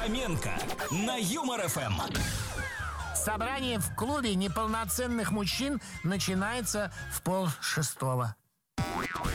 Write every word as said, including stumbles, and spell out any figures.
Фоменко на Юмор ФМ. Собрание в клубе неполноценных мужчин начинается в полшестого.